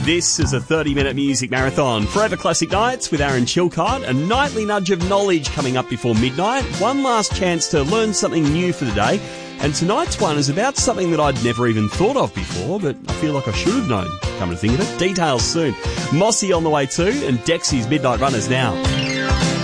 This is a 30-minute music marathon. Forever Classic Nights with Aaron Chilcott. A nightly nudge of knowledge coming up before midnight. One last chance to learn something new for the day. And tonight's one is about something that I'd never even thought of before, but I feel like I should have known. Come to think of it. Details soon. Mossy on the way too, and Dexy's Midnight Runners now.